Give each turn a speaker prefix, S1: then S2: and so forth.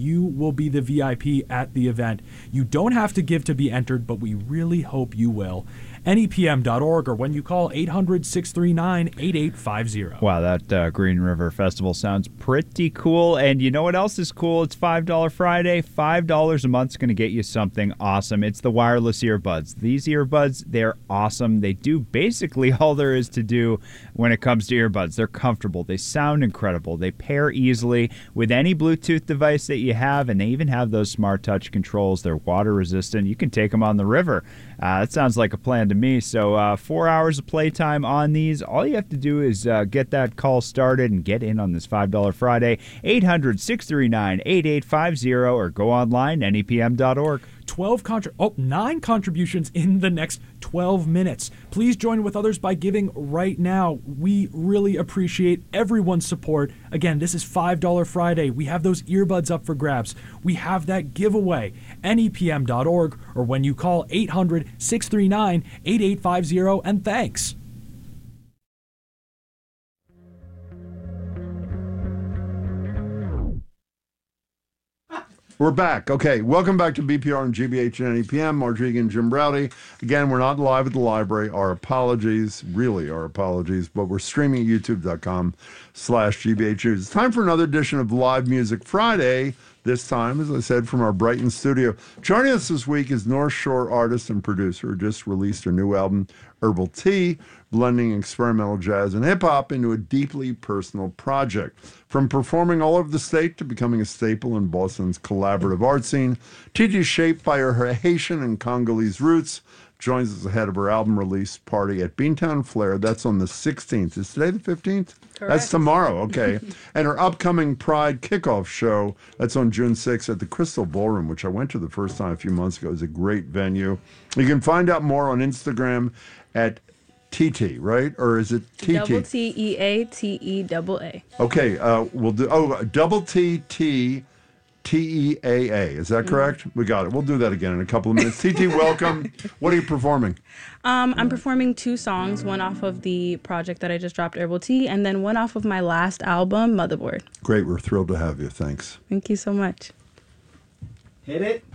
S1: You will be the VIP at the event. You don't have to give to be entered, but we really hope you will. NEPM.org or when you call 800-639-8850.
S2: Wow, that Green River Festival sounds pretty cool. And you know what else is cool? It's $5 Friday. $5 a month is going to get you something awesome. It's the wireless earbuds. These earbuds, they're awesome. They do basically all there is to do when it comes to earbuds. They're comfortable. They sound incredible. They pair easily with any Bluetooth device that you have, and they even have those smart touch controls. They're water resistant. You can take them on the river. That sounds like a plan to me. So 4 hours of playtime on these. All you have to do is get that call started and get in on this $5 Friday. 800-639-8850 or go online, nepm.org.
S1: 9 contributions in the next 12 minutes. Please join with others by giving right now. We really appreciate everyone's support. Again, this is $5 Friday. We have those earbuds up for grabs. We have that giveaway. NEPM.org or when you call 800-639-8850, and thanks.
S3: We're back. Okay, welcome back to BPR and GBH and NEPM. Mark Egan and Jim Browdy. Again, we're not live at the library. Our apologies, really our apologies, but we're streaming at youtube.com/GBH. It's time for another edition of Live Music Friday. This time, as I said, from our Brighton studio. Joining us this week is North Shore artist and producer who just released her new album, Herbal Tea, blending experimental jazz and hip-hop into a deeply personal project. From performing all over the state to becoming a staple in Boston's collaborative art scene, TT, shaped by her Haitian and Congolese roots, joins us ahead of her album release party at Beantown Flair. That's on the 16th. Is today the 15th?
S4: Correct.
S3: That's tomorrow, okay. And her upcoming Pride kickoff show, that's on June 6th at the Crystal Ballroom, which I went to the first time a few months ago. It's a great venue. You can find out more on Instagram at TT, right? Or is it TT?
S4: Double TEATEAA.
S3: Okay, we'll do, double TTTEAA. Is that correct? We got it. We'll do that again in a couple of minutes. TT, welcome. What are you performing?
S4: I'm performing 2 songs, one off of the project that I just dropped, Herbal Tea, and then one off of my last album, Motherboard.
S3: Great. We're thrilled to have you. Thanks.
S4: Thank you so much.
S2: Hit it.